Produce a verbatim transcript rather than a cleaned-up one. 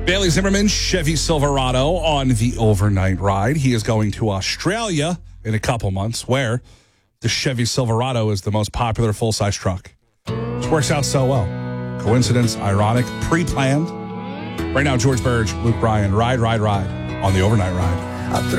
Bailey Zimmerman, Chevy Silverado on the overnight ride. He is going to Australia in a couple months, where the Chevy Silverado is the most popular full-size truck. This works out so well. Coincidence, ironic, pre-planned. Right now, George Burge, Luke Bryan, Ride, Ride, Ride on the overnight ride.